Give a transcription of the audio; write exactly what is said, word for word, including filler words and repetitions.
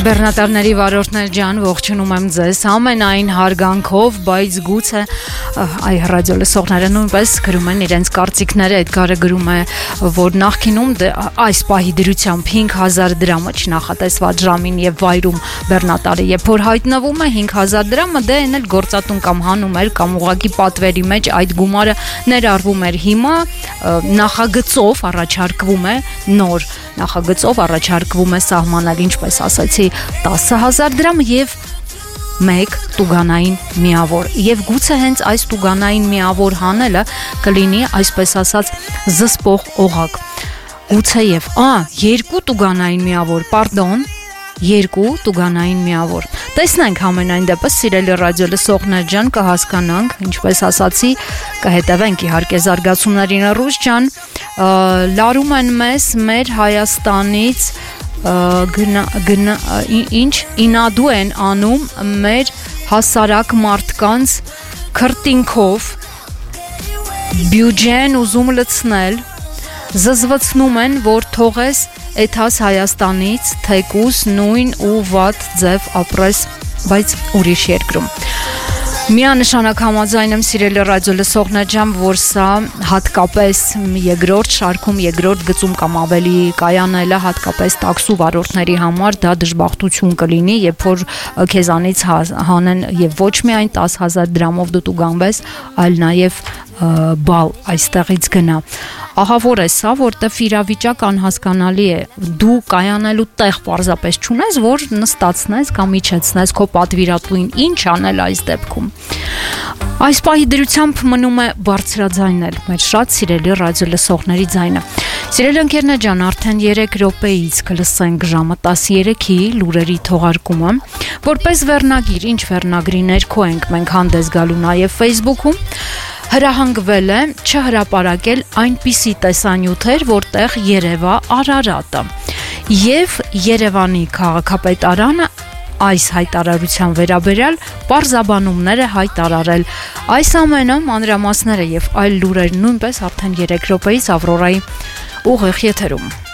Բեռնատարների վարորդներ ջան, ողջունում եմ ձեզ ամենայն հարգանքով, բայց գուցե այ ռադիո լսողները նույնպես գրում են իրենց կարծիքները, Էդգարը գրում է, որ նախկինում այս պահի դրությամբ հինգ հազար դրամը չնախատեսված ժամին եւ վայրում բեռնատարը, երբ որ հայտնվում է հինգ հազար դրամը, դե այն էլ գործատուն կամ հանում էր կամ ուղղակի պատվերի մեջ այդ գումարը ներառվում էր հիմա նախագծով առաջարկվում է նոր նախագծով առաջարկվում է սահմանել, ինչպես ասացի, տասը հազար դրամ եւ մեկ տուգանային միավոր եւ գուցե հենց այս տուգանային միավոր հանելը կլինի, այսպես ասած, զսպող օղակ։ Գուցե եւ ա երկու տուգանային միավոր, պարդոն, երկու տուգանային միավոր։ Տեսնենք համենայն դեպս, սիրելի ռադիո լսողներ ջան, կհասկանանք, ինչպես ասացի, կհետևենք իհարկե զարգացումներին ռուս ջան, լարում են մեզ մեր Հայաստանից գնա, գնա, ինչ ինադու են անում մեր հասարակ մարդկանց քրտինքով բյուջեն ուզում լցնել, զզվացնում են, որ թողես էթաս Հայաստանից թեկուս նույն ու վատ ձև ապրես, բայց ուրիշ երկրում։ Միանշանակ համաձայն եմ սիրելի ռադիո լսողներ ջան, որ սա հատկապես երկրորդ շարքում, երկրորդ գծում կամ ավելի կայանելը հատկապես տաքսու վարորդների համար դա դժբախտություն կլինի, երբ որ քեզանից հանեն եւ ոչ միայն տասը հազար դրամով դու տուգանվես, այլ նաեւ բալ այստեղից գնա։ Ահա որ է սա, որտեվ իրավիճակ անհասկանալի է, դու կայանելու տեղ պարզապես չունես, որ նստացնես կամ իջեցնես քո պատվիրատուին, ինչ անել այս դեպքում։ Այս պահի դրությամբ մնում է բարձրաձայնել մեր շատ սիրելի ռադիո լսողների ձայնը։ Սիրելի ընկերներ ջան, արդեն երեք րոպեից կլսենք ժամը տասներեքի լուրերի թողարկումը, որպես վերնագիր, ինչ վերնագրի ներքո ենք մենք հանդես գալու նաև Facebook-ում, հրահանգվել է չհրապարակել այնպիսի տեսանյութեր, որտեղ երևա Արարատը եւ Երևանի քաղաքապետարանը այս հայտարարության վերաբերյալ պարզաբանումներ է հայտարարել։ Այս ամենը մանրամասները եւ այլ լուրեր նույնպես արդեն երեք րոպեից Ավրորայի ուղիղ եթերում։